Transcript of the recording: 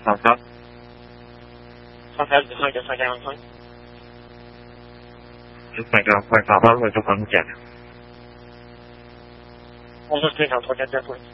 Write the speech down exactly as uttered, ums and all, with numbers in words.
好的。 三十一歲嘅世界運區。 世界運區打翻去咗咁嘅。 我是最想拖家這輩子。